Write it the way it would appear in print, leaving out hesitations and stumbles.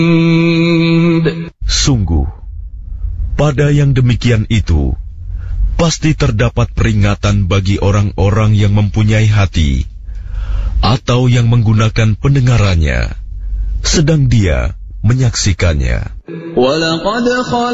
Sungguh, pada yang demikian itu, pasti terdapat peringatan bagi orang-orang yang mempunyai hati, atau yang menggunakan pendengarannya, sedang dia menyaksikannya.